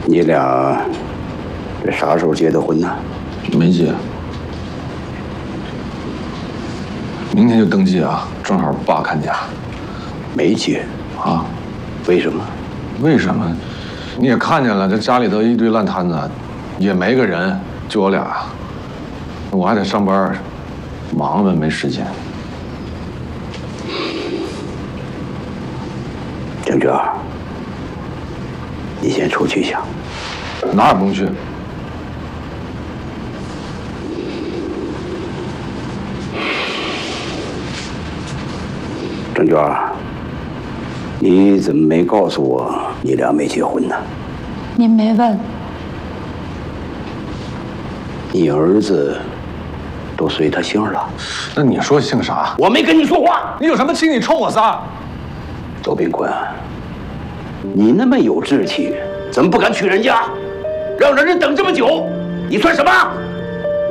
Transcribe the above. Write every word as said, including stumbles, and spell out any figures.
你俩这啥时候结的婚呢？ 没结，明天就登记啊，正好爸看家。 没结啊？ 为什么？ 为什么？你也看见了，这家里头一堆烂摊子，也没个人，就我俩，我还得上班，忙了没时间。 郑娟，你先出去一下。 哪儿也不用去。 郑娟，你怎么没告诉我你俩没结婚呢？ 您没问。 你儿子都随他姓了。 那你说姓啥？ 我没跟你说话。 你有什么气？你冲我仨？ 周炳坤，你那么有志气，怎么不敢娶人家？让人家等这么久，你算什么？